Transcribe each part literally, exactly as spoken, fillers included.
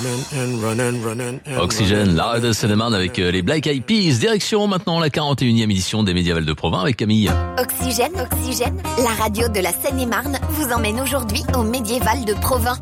Oxygène, la radio de Seine-et-Marne avec les Black Eyed Peas. Direction maintenant la quarante et unième édition des Médiévales de Provins avec Camille. Oxygène, Oxygène, la radio de la Seine-et-Marne vous emmène aujourd'hui aux Médiévales de Provins.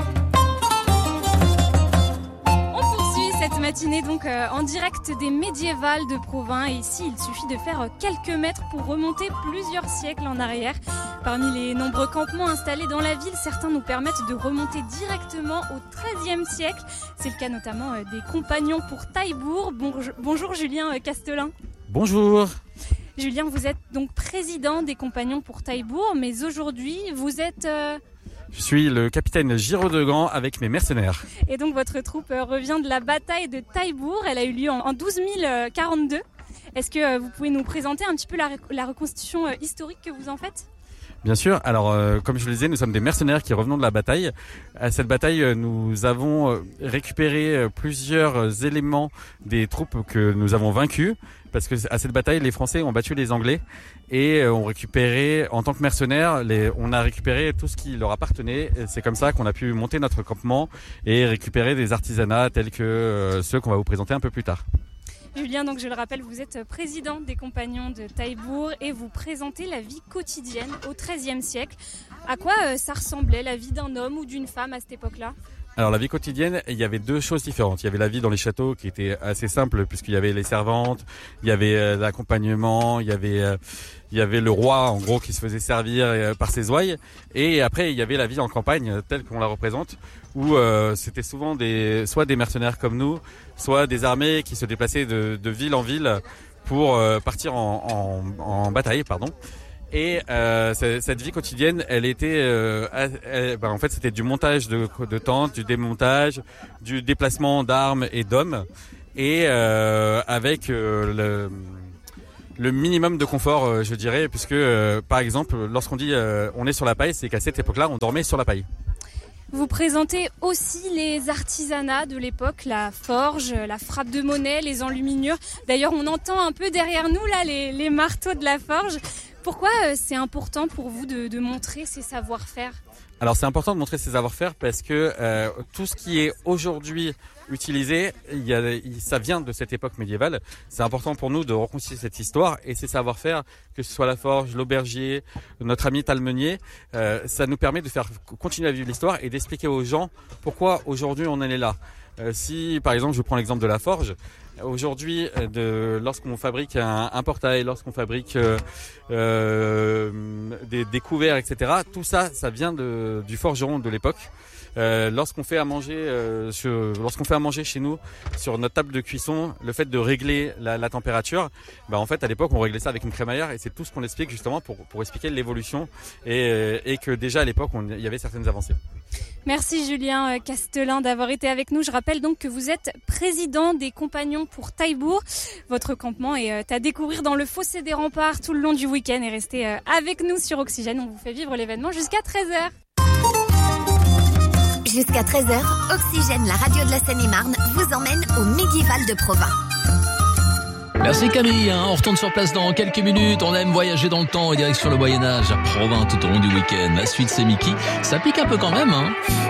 Cette matinée donc euh, en direct des Médiévales de Provins, et ici il suffit de faire euh, quelques mètres pour remonter plusieurs siècles en arrière. Parmi les nombreux campements installés dans la ville, certains nous permettent de remonter directement au treizième siècle. C'est le cas notamment euh, des compagnons pour Taillebourg. Bonjour, bonjour Julien euh, Castelin. Bonjour. Julien, vous êtes donc président des compagnons pour Taillebourg, mais aujourd'hui vous êtes... Euh Je suis le capitaine Giraud de Gand avec mes mercenaires. Et donc votre troupe revient de la bataille de Taillebourg. Elle a eu lieu en douze mille quarante-deux. Est-ce que vous pouvez nous présenter un petit peu la, la reconstitution historique que vous en faites ? Bien sûr. Alors, euh, comme je le disais, nous sommes des mercenaires qui revenons de la bataille. À cette bataille, nous avons récupéré plusieurs éléments des troupes que nous avons vaincues. Parce que à cette bataille, les Français ont battu les Anglais et ont récupéré, en tant que mercenaires, les, on a récupéré tout ce qui leur appartenait. Et c'est comme ça qu'on a pu monter notre campement et récupérer des artisanats tels que euh, ceux qu'on va vous présenter un peu plus tard. Julien, donc je le rappelle, vous êtes président des compagnons de Taillebourg et vous présentez la vie quotidienne au treizième siècle. À quoi euh, ça ressemblait la vie d'un homme ou d'une femme à cette époque-là ? Alors la vie quotidienne, il y avait deux choses différentes. Il y avait la vie dans les châteaux qui était assez simple puisqu'il y avait les servantes, il y avait euh, l'accompagnement, il y avait euh, il y avait le roi en gros qui se faisait servir euh, par ses ouailles, et après il y avait la vie en campagne telle qu'on la représente où euh, c'était souvent des soit des mercenaires comme nous, soit des armées qui se déplaçaient de, de ville en ville pour euh, partir en, en, en bataille, pardon. Et euh, cette vie quotidienne, elle était, euh, elle, ben en fait, c'était du montage de, de tentes, du démontage, du déplacement d'armes et d'hommes, et euh, avec euh, le, le minimum de confort, euh, je dirais, puisque euh, par exemple, lorsqu'on dit euh, on est sur la paille, c'est qu'à cette époque-là, on dormait sur la paille. Vous présentez aussi les artisanats de l'époque, la forge, la frappe de monnaie, les enluminures. D'ailleurs, on entend un peu derrière nous là les, les marteaux de la forge. Pourquoi c'est important pour vous de, de montrer ces savoir-faire ? Alors c'est important de montrer ces savoir-faire parce que euh, tout ce qui est aujourd'hui utilisé, il y a, ça vient de cette époque médiévale. C'est important pour nous de reconstituer cette histoire et ces savoir-faire, que ce soit la forge, l'aubergier, notre ami Talmenier, euh, ça nous permet de faire continuer à vivre l'histoire et d'expliquer aux gens pourquoi aujourd'hui on en est là. Euh, si par exemple je prends l'exemple de la forge, aujourd'hui, de, lorsqu'on fabrique un, un portail, lorsqu'on fabrique euh, euh, des, des couverts, et cetera, tout ça, ça vient de, du forgeron de l'époque. Euh, lorsqu'on fait à manger, euh, sur, lorsqu'on fait à manger chez nous sur notre table de cuisson, le fait de régler la, la température, bah en fait à l'époque on réglait ça avec une crémaillère et c'est tout ce qu'on explique justement pour, pour expliquer l'évolution et, et que déjà à l'époque on, il y avait certaines avancées. Merci Julien Castelin d'avoir été avec nous. Je rappelle donc que vous êtes président des compagnons pour Taillebourg. Votre campement est à découvrir dans le fossé des remparts tout le long du week-end et restez avec nous sur Oxygène. On vous fait vivre l'événement jusqu'à treize heures. Jusqu'à treize heures, Oxygène, la radio de la Seine-et-Marne, vous emmène aux Médiévales de Provins. Merci Camille, hein, on retourne sur place dans quelques minutes. On aime voyager dans le temps et direction le Moyen-Âge à Provins tout au long du week-end. La suite c'est Mickey, ça pique un peu quand même, hein.